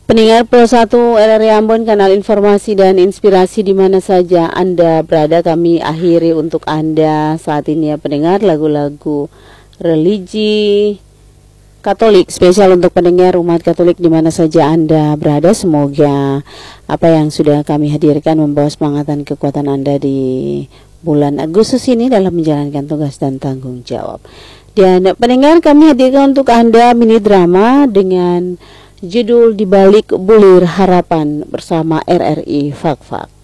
Pendengar Pro 1 RRI Ambon, kanal informasi dan inspirasi di mana saja Anda berada, kami akhiri untuk Anda saat ini ya pendengar, lagu-lagu religi Katolik spesial untuk pendengar umat Katolik di mana saja Anda berada. Semoga apa yang sudah kami hadirkan membawa semangat dan kekuatan Anda di bulan Agustus ini dalam menjalankan tugas dan tanggung jawab. Dan pendengar, kami hadirkan untuk Anda mini drama dengan judul Di Balik Bulir Harapan bersama RRI Fak Fak.